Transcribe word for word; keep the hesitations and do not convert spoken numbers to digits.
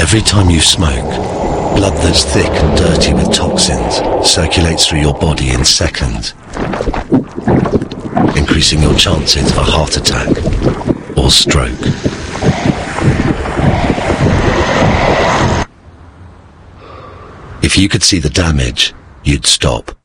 Every time you smoke, blood that's thick and dirty with toxins circulates through your body in seconds, increasing your chances of a heart attack or stroke. If you could see the damage, you'd stop.